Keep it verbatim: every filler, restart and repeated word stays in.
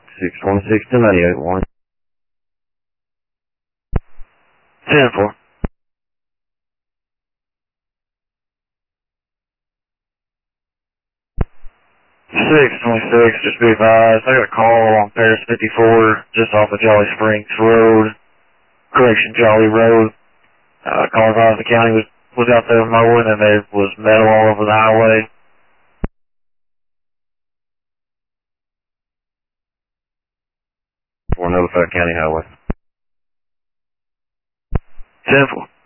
six one six to ninety-eight one. ten four. six twenty-six, just be advised, I got a call on Paris fifty-four, just off of Jolly Springs Road, correction, Jolly Road. Uh, call advised the county was, was out there mowing and there was metal all over the highway. For Notified County Highway. ten four.